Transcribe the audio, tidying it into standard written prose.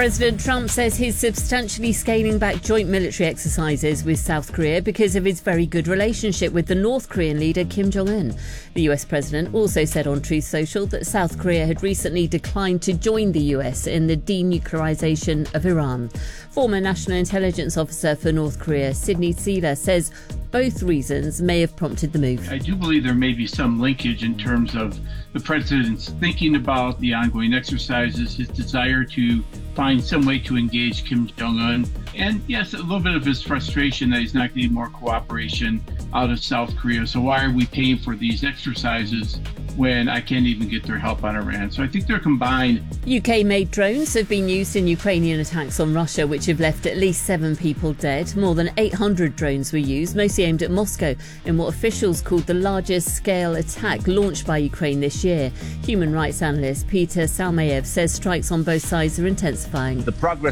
President Trump says he's substantially scaling back joint military exercises with South Korea because of his very good relationship with the North Korean leader Kim Jong-un. The US president also said on Truth Social that South Korea had recently declined to join the US in the denuclearization of Iran. Former National Intelligence Officer for North Korea, Sidney Sela, says both reasons may have prompted the move. I do believe there may be some linkage in terms of the president's thinking about the ongoing exercises, his desire to find some way to engage Kim Jong-un, and yes, a little bit of his frustration that he's not getting more cooperation out of South Korea. So why are we paying for these exercises when I can't even get their help on Iran? So I think they're combined. UK-made drones have been used in Ukrainian attacks on Russia, which have left at least 7 people dead. More than 800 drones were used, mostly aimed at Moscow, in what officials called the largest scale attack launched by Ukraine this year. Human rights analyst Peter Salmayev says strikes on both sides are intensifying. The progress